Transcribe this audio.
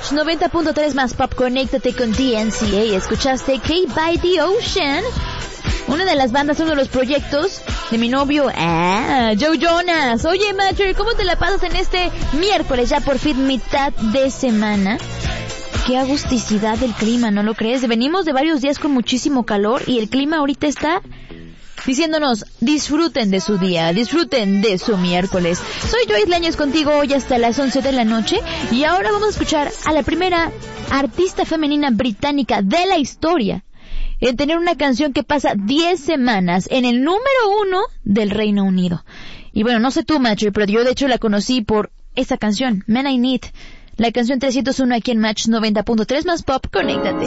Match 90.3 más Pop, conéctate con DNCA. Escuchaste K by the Ocean, una de las bandas, uno de los proyectos de mi novio, Joe Jonas. Oye, Matcher, ¿cómo te la pasas en este miércoles, ya por fin mitad de semana? Qué agusticidad del clima, ¿no lo crees? Venimos de varios días con muchísimo calor y el clima ahorita está diciéndonos, disfruten de su día, disfruten de su miércoles. Soy Joyce Lañez contigo hoy hasta las 11 de la noche y ahora vamos a escuchar a la primera artista femenina británica de la historia en tener una canción que pasa 10 semanas en el número 1 del Reino Unido. Y bueno, no sé tú, Matcher, pero yo de hecho la conocí por esta canción, Men I Need, la canción 301 aquí en Match 90.3 más Pop, conéctate.